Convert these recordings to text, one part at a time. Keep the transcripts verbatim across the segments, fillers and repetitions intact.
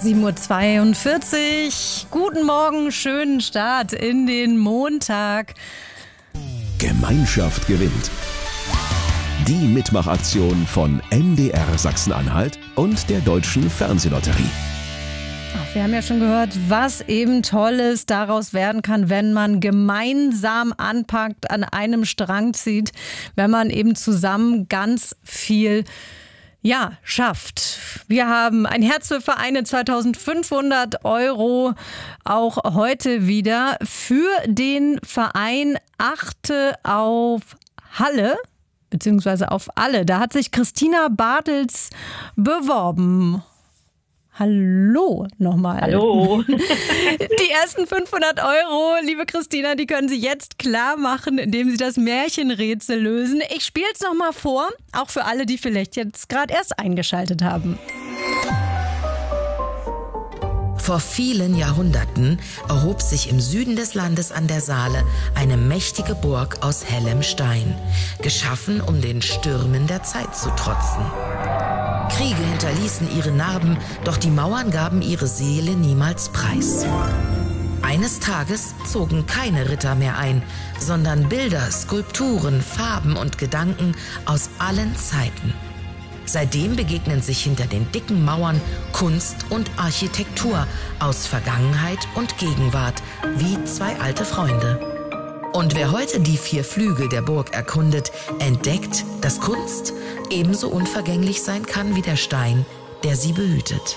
sieben Uhr zweiundvierzig. Guten Morgen, schönen Start in den Montag. Gemeinschaft gewinnt. Die Mitmachaktion von M D R Sachsen-Anhalt und der Deutschen Fernsehlotterie. Wir haben ja schon gehört, was eben Tolles daraus werden kann, wenn man gemeinsam anpackt, an einem Strang zieht, wenn man eben zusammen ganz viel ja, schafft. Wir haben ein Herz für Vereine, zweitausendfünfhundert Euro, auch heute wieder für den Verein Achte auf Halle, beziehungsweise auf alle. Da hat sich Christina Bartels beworben. Hallo nochmal. Hallo. Die ersten fünfhundert Euro, liebe Christina, die können Sie jetzt klar machen, indem Sie das Märchenrätsel lösen. Ich spiele es nochmal vor, auch für alle, die vielleicht jetzt gerade erst eingeschaltet haben. Vor vielen Jahrhunderten erhob sich im Süden des Landes an der Saale eine mächtige Burg aus hellem Stein, geschaffen, um den Stürmen der Zeit zu trotzen. Kriege hinterließen ihre Narben, doch die Mauern gaben ihre Seele niemals preis. Eines Tages zogen keine Ritter mehr ein, sondern Bilder, Skulpturen, Farben und Gedanken aus allen Zeiten. Seitdem begegnen sich hinter den dicken Mauern Kunst und Architektur aus Vergangenheit und Gegenwart wie zwei alte Freunde. Und wer heute die vier Flügel der Burg erkundet, entdeckt, dass Kunst ebenso unvergänglich sein kann wie der Stein, der sie behütet.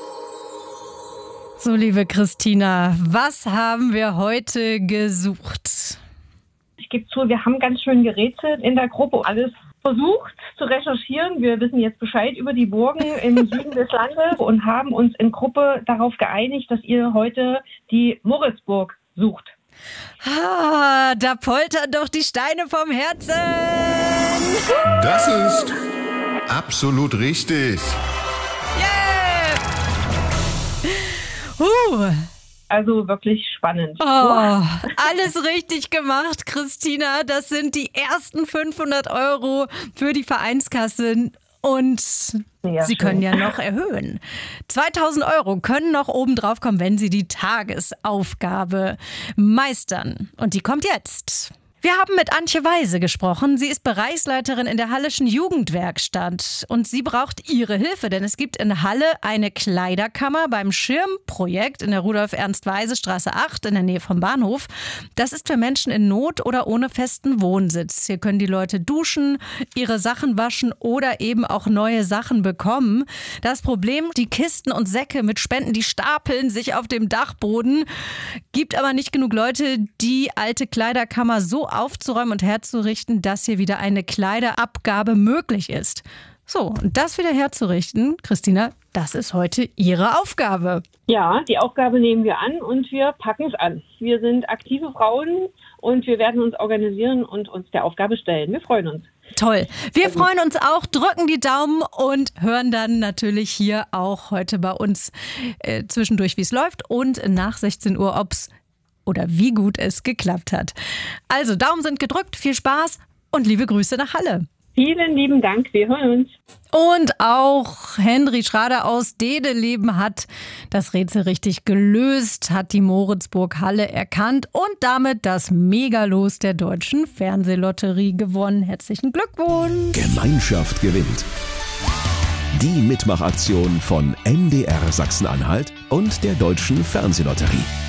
So, liebe Christina, was haben wir heute gesucht? Ich gebe zu, wir haben ganz schön gerätselt in der Gruppe, alles versucht zu recherchieren. Wir wissen jetzt Bescheid über die Burgen im Süden des Landes und haben uns in Gruppe darauf geeinigt, dass ihr heute die Moritzburg sucht. Ah, da poltern doch die Steine vom Herzen. Das ist absolut richtig. Yeah! Uh. Also wirklich spannend. Oh, alles richtig gemacht, Christina. Das sind die ersten fünfhundert Euro für die Vereinskasse. Und Sehr Sie schön. können ja noch erhöhen. zweitausend Euro können noch oben drauf kommen, wenn Sie die Tagesaufgabe meistern. Und die kommt jetzt. Wir haben mit Antje Weise gesprochen. Sie ist Bereichsleiterin in der Halleschen Jugendwerkstatt und sie braucht ihre Hilfe, denn es gibt in Halle eine Kleiderkammer beim Schirmprojekt in der Rudolf-Ernst-Weise-Straße acht in der Nähe vom Bahnhof. Das ist für Menschen in Not oder ohne festen Wohnsitz. Hier können die Leute duschen, ihre Sachen waschen oder eben auch neue Sachen bekommen. Das Problem, die Kisten und Säcke mit Spenden, die stapeln sich auf dem Dachboden. Gibt aber nicht genug Leute, die alte Kleiderkammer so aufzuräumen und herzurichten, dass hier wieder eine Kleiderabgabe möglich ist. So, und das wieder herzurichten, Christina, das ist heute Ihre Aufgabe. Ja, die Aufgabe nehmen wir an und wir packen es an. Wir sind aktive Frauen und wir werden uns organisieren und uns der Aufgabe stellen. Wir freuen uns. Toll. Wir freuen uns auch, drücken die Daumen und hören dann natürlich hier auch heute bei uns äh, zwischendurch, wie es läuft und nach sechzehn Uhr, ob es oder wie gut es geklappt hat. Also Daumen sind gedrückt, viel Spaß und liebe Grüße nach Halle. Vielen lieben Dank, wir hören uns. Und auch Henry Schrader aus Dedeleben hat das Rätsel richtig gelöst, hat die Moritzburg Halle erkannt und damit das Megalos der Deutschen Fernsehlotterie gewonnen. Herzlichen Glückwunsch! Gemeinschaft gewinnt. Die Mitmachaktion von M D R Sachsen-Anhalt und der Deutschen Fernsehlotterie.